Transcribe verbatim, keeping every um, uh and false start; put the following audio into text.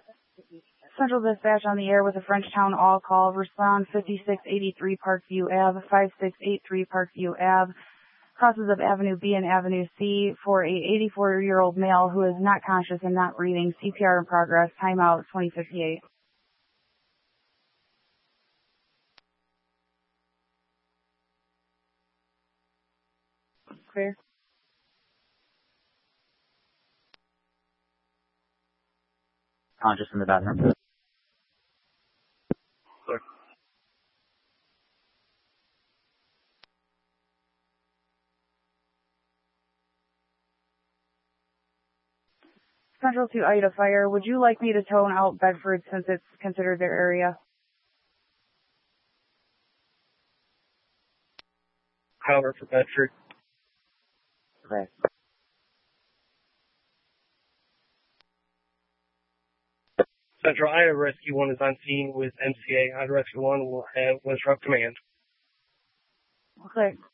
Central Dispatch on the air with a Frenchtown all call. Respond fifty-six eighty-three Parkview Avenue, five six eight three Parkview Avenue, crosses of Avenue B and Avenue C for a eighty-four-year-old male who is not conscious and not breathing. C P R in progress. Timeout twenty fifty-eight. Clear. Conscious in the bathroom. Central to Ida Fire. Would you like me to tone out Bedford since it's considered their area? However, for Bedford. Okay. Central Ida Rescue one is on scene with M C A. Ida Rescue one will have Winthrop Command. Okay.